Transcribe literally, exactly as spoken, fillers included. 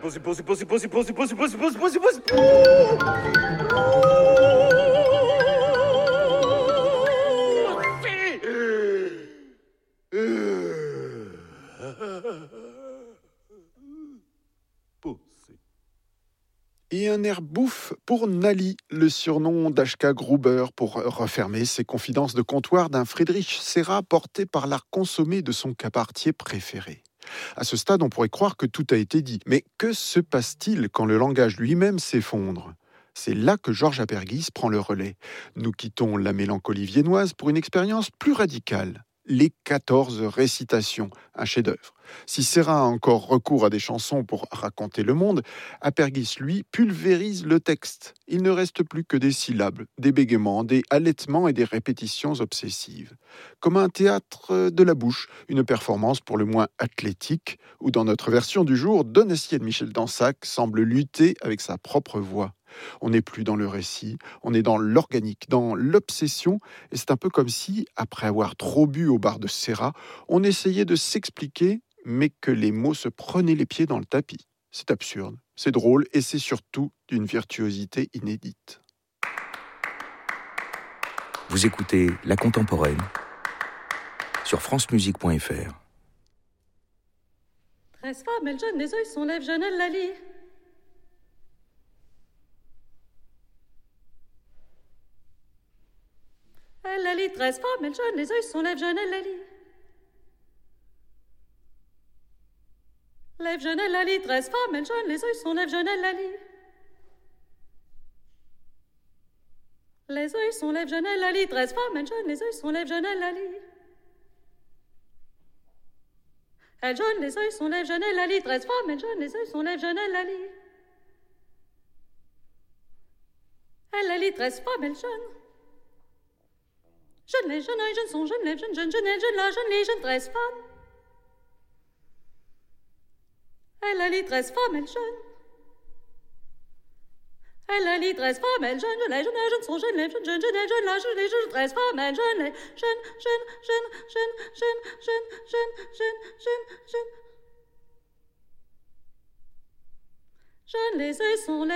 pussy, pussy, pussy, pussy, pussy, pussy, pussy, pussy, pussy, pussy. Et un air bouffe pour Nali, le surnom d'H K Gruber, pour refermer ses confidences de comptoir d'un Friedrich Serra porté par l'art consommé de son cabaretier préféré. À ce stade, on pourrait croire que tout a été dit. Mais que se passe-t-il quand le langage lui-même s'effondre ? C'est là que Georges Apergis prend le relais. Nous quittons la mélancolie viennoise pour une expérience plus radicale. Les quatorze récitations, un chef-d'œuvre. Si Serra a encore recours à des chansons pour raconter le monde, Apergis, lui, pulvérise le texte. Il ne reste plus que des syllabes, des bégaiements, des halètements et des répétitions obsessives. Comme un théâtre de la bouche, une performance pour le moins athlétique, où dans notre version du jour, Donatier de Michel Dansac semble lutter avec sa propre voix. On n'est plus dans le récit, on est dans l'organique, dans l'obsession, et c'est un peu comme si, après avoir trop bu au bar de Serra, on essayait de s'expliquer, mais que les mots se prenaient les pieds dans le tapis. C'est absurde, c'est drôle, et c'est surtout d'une virtuosité inédite. Vous écoutez La Contemporaine sur francemusique point f r. Treize femmes, elles jeûnent, les œils sont lèvres, jeûnent, elles la lit. Elle la lit, treize femmes, elle jeûne, les œils sont lèvres, jeûne, elle la lit. Lèvres, jeûne, elle la lit, treize femmes, elle jeûne, les œils sont lèvres, jeûne, elle la lit. Les œils sont lèvres, jeûne, elle la lit, treize femmes, elle jeûne, les œils sont lèvres, jeûne, elle la lit. Elle jeûne, les œils sont lèvres, jeûne, elle la lit, treize femmes, elle jeûne, les œils sont lèvres, jeûne, elle la lit. Elle la lit, treize femmes, elle jeûne. Jeune les jeunes, jeunes sont jeunes, les jeunes, jeunes, jeunes, les jeunes, la jeune, les jeunes, treize femmes. Elle a lit treize femmes, elle jeune. Elle a lit treize femmes, elle jeune, les jeunes, les jeunes sont jeunes, les jeunes, jeunes, jeunes, les jeunes, la jeune, les jeunes, treize femmes, elle jeune, les jeunes, jeunes, jeunes, jeunes, jeunes, jeunes, jeunes, jeunes, jeunes, jeunes. Jeunes, les œils sont les